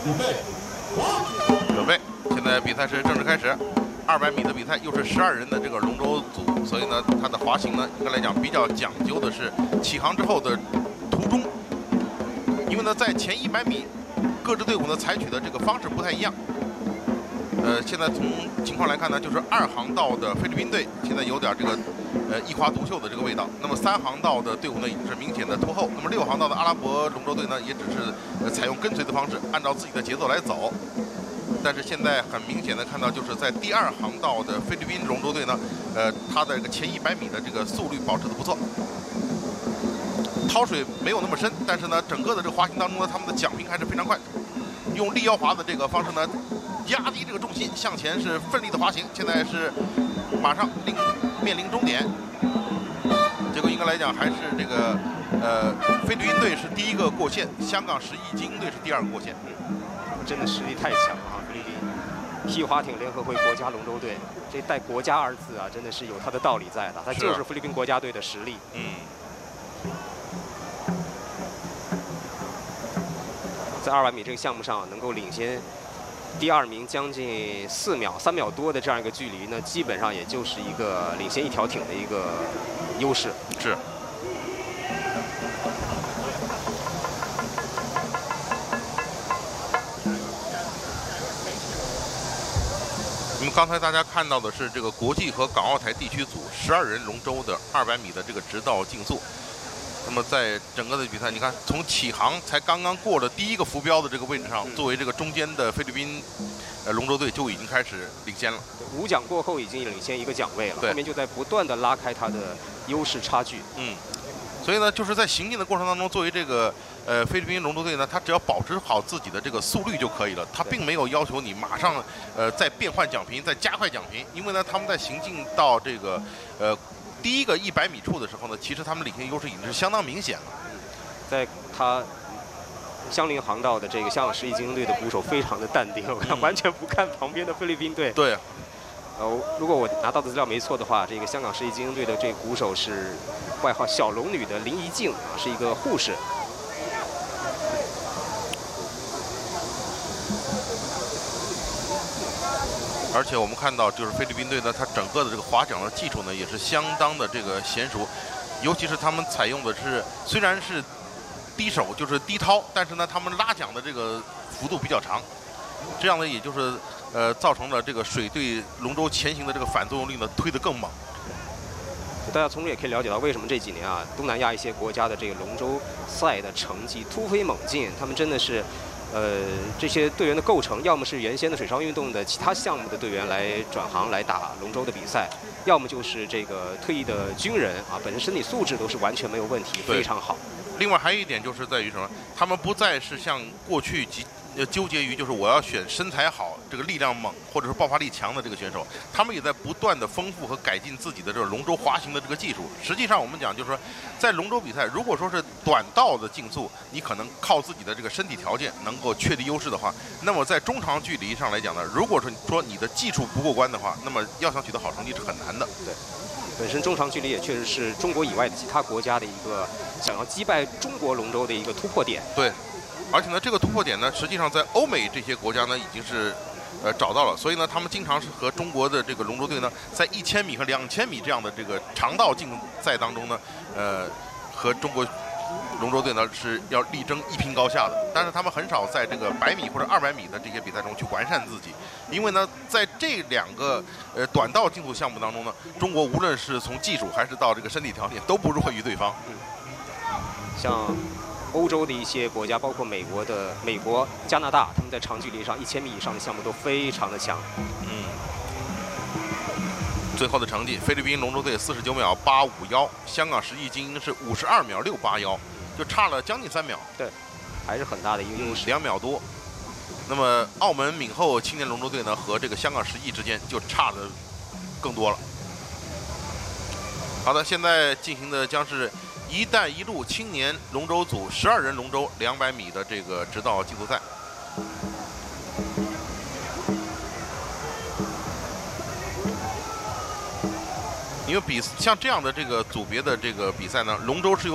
准备，现在比赛是正式开始。200米的比赛又是12人的这个龙舟组，所以呢，它的滑行呢，应该来讲比较讲究的是起航之后的途中，因为呢，在前100米，各支队伍呢采取的这个方式不太一样。现在从情况来看呢，就是2航道的菲律宾队现在有点这个一花独秀的这个味道。那么3航道的队伍呢，已经是明显的拖后。那么6航道的阿拉伯龙舟队呢，也只是采用跟随的方式，按照自己的节奏来走。但是现在很明显的看到，就是在第2航道的菲律宾龙舟队呢，它的这个前100米的这个速率保持的不错。掏水没有那么深，但是呢，整个的这个滑行当中呢，他们的桨频还是非常快。用立腰滑的这个方式呢，压低这个重心向前是奋力的滑行。现在是马上面临终点，结果应该来讲还是这个菲律宾队是第1个过线，香港11精英队是第2个过线。 真的实力太强了哈！菲律宾皮划艇联合会国家龙舟队，这带国家2字啊，真的是有它的道理在的，它就是菲律宾国家队的实力。在200米这个项目上能够领先第2名将近4秒、3秒多的这样一个距离呢，基本上也就是一个领先1条艇的一个优势。 是。那么刚才大家看到的是这个国际和港澳台地区组12人龙舟的200米的这个直道竞速。那么在整个的比赛，你看从起航才刚刚过了第1个浮标的这个位置上，作为这个中间的菲律宾龙舟队就已经开始领先了。 5桨过后已经领先1个桨位了，后面就在不断的拉开它的优势差距。 所以呢，就是在行进的过程当中，作为这个菲律宾龙舟队呢，他只要保持好自己的这个速率就可以了，他并没有要求你马上再变换桨频，再加快桨频，因为呢，他们在行进到这个第1个100米处的时候呢，其实他们领先优势已经是相当明显了。 在他相邻航道的这个香港11精英队的鼓手非常的淡定，我看完全不看旁边的菲律宾队。 对。 如果我拿到的资料没错的话，这个香港11精英队的这个鼓手是外号小龙女的林怡静啊，是一个护士。 而且我们看到，就是菲律宾队呢，它整个的这个划桨的技术呢，也是相当的这个娴熟，尤其是他们采用的是虽然是低手，就是低掏，但是呢，他们拉桨的这个幅度比较长，这样呢，也就是造成了这个水对龙舟前行的这个反作用力呢推得更猛。 大家从这也可以了解到，为什么这几年啊，东南亚一些国家的这个龙舟赛的成绩突飞猛进，他们真的是。这些队员的构成，要么是原先的水上运动的其他项目的队员来转行来打龙舟的比赛，要么就是这个退役的军人啊，本身身体素质都是完全没有问题，非常好。 另外还有一点就是在于什么？他们不再是像过去纠结于就是我要选身材好、这个力量猛或者是爆发力强的这个选手，他们也在不断的丰富和改进自己的这个龙舟滑行的这个技术。实际上我们讲就是说，在龙舟比赛，如果说是短道的竞速，你可能靠自己的这个身体条件能够确立优势的话，那么在中长距离上来讲呢，如果说你的技术不过关的话，那么要想取得好成绩是很难的。 对。本身中长距离也确实是中国以外的其他国家的一个想要击败中国龙舟的一个突破点。 对。而且呢，这个突破点呢，实际上在欧美这些国家呢，已经是找到了。所以呢，他们经常是和中国的这个龙舟队呢，在1000米和2000米这样的这个长道竞赛当中呢，和中国龙舟队呢是要力争一拼高下的。但是他们很少在这个100米或者200米的这些比赛中去完善自己，因为呢，在这2个短道竞速项目当中呢，中国无论是从技术还是到这个身体条件都不弱于对方。 像欧洲的一些国家，包括美国、加拿大，他们在长距离上1000米以上的项目都非常的强。 最后的成绩，菲律宾龙舟队49秒851，香港11精英是52秒681，就差了将近3秒。 对，还是很大的一个优势， 2秒多。那么澳门闽后青年龙舟队呢，和这个香港11之间就差的更多了。好的，现在进行的将是一带一路青年龙舟组12人龙舟200米的这个直道竞速赛。因为像这样的这个组别的这个比赛呢，龙舟是由